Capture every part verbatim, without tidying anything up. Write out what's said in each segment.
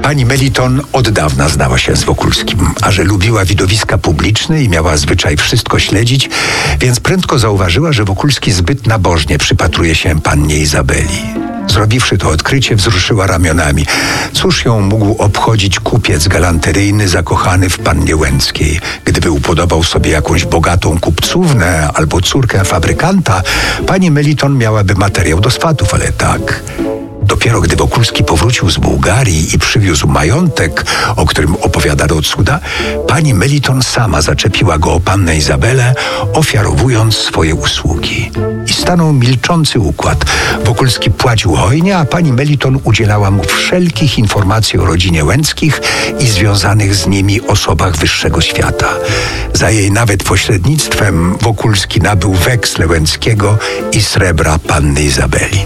Pani Meliton od dawna znała się z Wokulskim, a że lubiła widowiska publiczne i miała zwyczaj wszystko śledzić, więc prędko zauważyła, że Wokulski zbyt nabożnie przypatruje się pannie Izabeli. Zrobiwszy to odkrycie, wzruszyła ramionami. Cóż ją mógł obchodzić kupiec galanteryjny zakochany w pannie Łęckiej? Gdyby upodobał sobie jakąś bogatą kupcównę albo córkę fabrykanta, pani Meliton miałaby materiał do swatów, ale tak... Dopiero gdy Wokulski powrócił z Bułgarii i przywiózł majątek, o którym opowiadano cuda, pani Meliton sama zaczepiła go o pannę Izabelę, ofiarowując swoje usługi. I stanął milczący układ. Wokulski płacił hojnie, a pani Meliton udzielała mu wszelkich informacji o rodzinie Łęckich i związanych z nimi osobach wyższego świata. Za jej nawet pośrednictwem Wokulski nabył weksle Łęckiego i srebra panny Izabeli.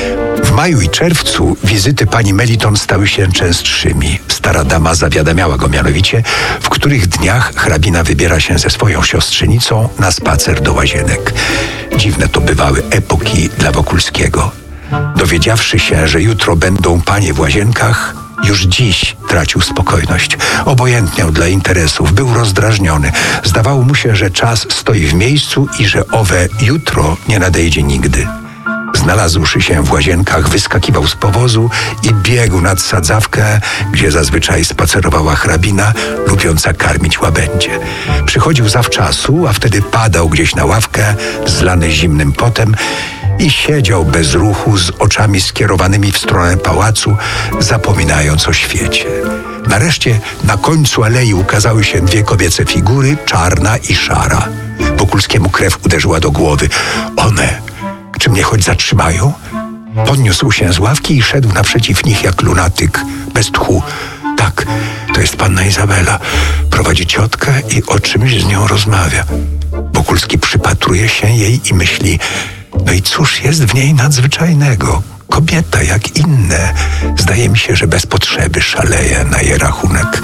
W maju i czerwcu wizyty pani Meliton stały się częstszymi. Stara dama zawiadamiała go mianowicie, w których dniach hrabina wybiera się ze swoją siostrzenicą na spacer do Łazienek. Dziwne to bywały epoki dla Wokulskiego. Dowiedziawszy się, że jutro będą panie w Łazienkach, już dziś tracił spokojność. Obojętniał dla interesów, był rozdrażniony. Zdawało mu się, że czas stoi w miejscu i że owe jutro nie nadejdzie nigdy. Znalazłszy się w Łazienkach, wyskakiwał z powozu i biegł nad sadzawkę, gdzie zazwyczaj spacerowała hrabina, lubiąca karmić łabędzie. Przychodził zawczasu, a wtedy padał gdzieś na ławkę, zlany zimnym potem, i siedział bez ruchu, z oczami skierowanymi w stronę pałacu, zapominając o świecie. Nareszcie na końcu alei ukazały się dwie kobiece figury, czarna i szara. Wokulskiemu krew uderzyła do głowy. One... Czy mnie choć zatrzymają? Podniósł się z ławki i szedł naprzeciw nich jak lunatyk, bez tchu. Tak, to jest panna Izabela. Prowadzi ciotkę i o czymś z nią rozmawia. Wokulski przypatruje się jej i myśli, no i cóż jest w niej nadzwyczajnego? Kobieta jak inne. Zdaje mi się, że bez potrzeby szaleje na jej rachunek.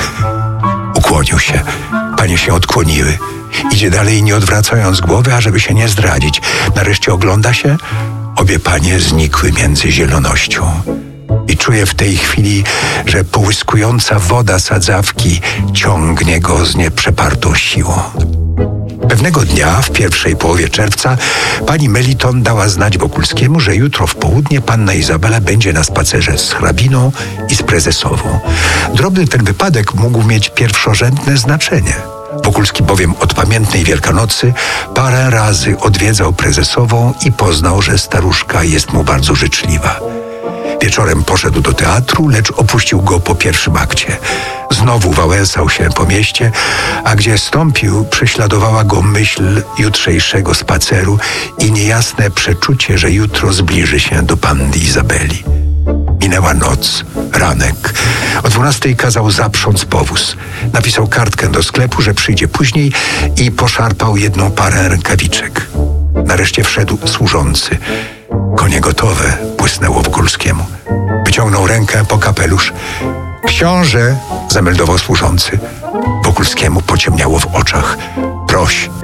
Ukłonił się. Panie się odkłoniły. Idzie dalej, nie odwracając głowy, ażeby się nie zdradzić. Nareszcie ogląda się. Obie panie znikły między zielonością. I czuje w tej chwili, że połyskująca woda sadzawki ciągnie go z nieprzepartą siłą. Pewnego dnia, w pierwszej połowie czerwca, pani Meliton dała znać Wokulskiemu, że jutro w południe panna Izabela będzie na spacerze z hrabiną i z prezesową. Drobny ten wypadek mógł mieć pierwszorzędne znaczenie. Wokulski bowiem od pamiętnej Wielkanocy parę razy odwiedzał prezesową i poznał, że staruszka jest mu bardzo życzliwa. Wieczorem poszedł do teatru, lecz opuścił go po pierwszym akcie. Znowu wałęsał się po mieście, a gdzie stąpił, prześladowała go myśl jutrzejszego spaceru i niejasne przeczucie, że jutro zbliży się do panny Izabeli. Minęła noc, ranek. O dwunastej kazał zaprząc powóz. Napisał kartkę do sklepu, że przyjdzie później i poszarpał jedną parę rękawiczek. Nareszcie wszedł służący. Konie gotowe, błysnęło Wokulskiemu. Wyciągnął rękę po kapelusz. Książę, zameldował służący. Wokulskiemu pociemniało w oczach. Proś,